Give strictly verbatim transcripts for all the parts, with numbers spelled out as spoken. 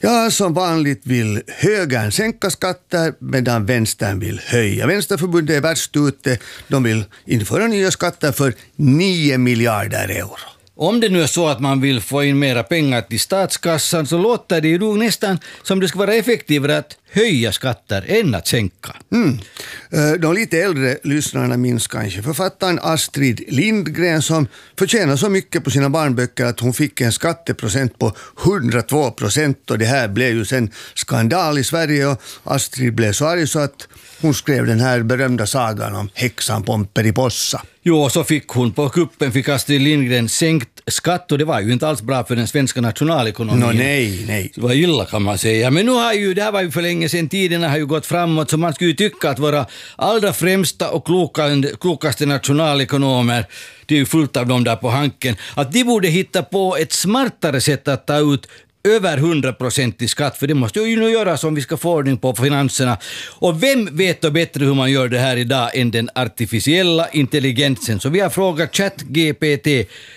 Ja, som vanligt vill högern sänka skatter medan vänstern vill höja. Vänsterförbundet är värst ute. De vill införa nya skatter för nio miljarder euro. Om det nu är så att man vill få in mera pengar till statskassan så låter det ju nog nästan som det ska vara effektivare att höja skatter än att sänka. Mm. De lite äldre lyssnarna minns kanske författaren Astrid Lindgren som förtjänar så mycket på sina barnböcker att hon fick en skatteprocent på hundratvå procent och det här blev ju sen skandal i Sverige och Astrid blev så arg så att hon skrev den här berömda sagan om häxan Pomperipossa. Jo, så fick hon på kuppen, fick Astrid Lindgren sänkt skatt och det var ju inte alls bra för den svenska nationalekonomin. No, nej, nej. Det var illa kan man säga. Men nu har ju, det här var ju för länge sedan, tiderna har ju gått framåt så man skulle ju tycka att våra allra främsta och kloka, klokaste nationalekonomer, det är ju fullt av dem där på hanken, att de borde hitta på ett smartare sätt att ta ut över hundra procent i skatt, för det måste ju nu göras om vi ska få ordning på finanserna. Och vem vet då bättre hur man gör det här idag än den artificiella intelligensen? Så vi har frågat ChatGPT,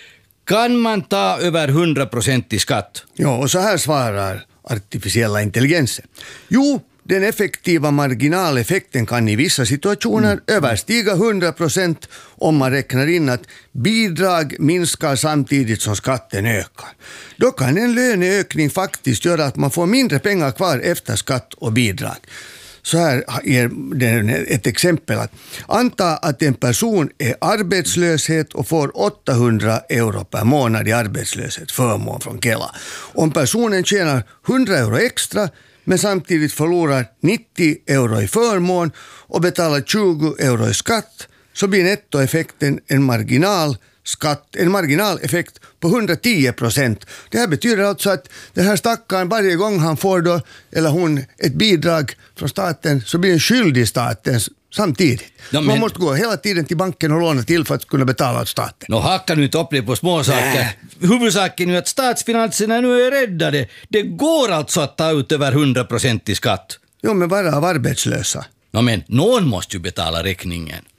kan man ta över hundra procent i skatt? Ja, och så här svarar artificiella intelligensen. Jo, den effektiva marginaleffekten kan i vissa situationer mm. överstiga hundra procent om man räknar in att bidrag minskar samtidigt som skatten ökar. Då kan en löneökning faktiskt göra att man får mindre pengar kvar efter skatt och bidrag. Så här är det ett exempel. Att anta att en person är arbetslöshet och får åttahundra euro per månad i arbetslöshet, förmån från Kela. Om personen tjänar hundra euro extra men samtidigt förlorar nittio euro i förmån och betalar tjugo euro i skatt så blir nettoeffekten en marginal skatt, en marginaleffekt på hundratio procent. Det här betyder alltså att den här stackaren varje gång han får då, eller hon, ett bidrag från staten så blir en skyldig staten samtidigt. No, men man måste gå hela tiden till banken och låna till för att kunna betala åt staten. Nå, hackar nu inte upp det på små saker. Huvudsaken är ju att statsfinanserna nu är räddade. Det går alltså att ta ut över hundra procent i skatt. Jo, men bara av arbetslösa. No, men någon måste ju betala räkningen.